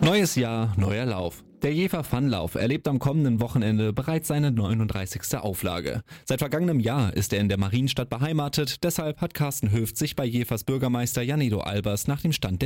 Neues Jahr, neuer Lauf. Der Jever Funlauf erlebt am kommenden Wochenende bereits seine 39. Auflage. Seit vergangenem Jahr ist er in der Marienstadt beheimatet, deshalb hat Carsten Höft sich bei Jevers Bürgermeister Janido Albers nach dem Stand der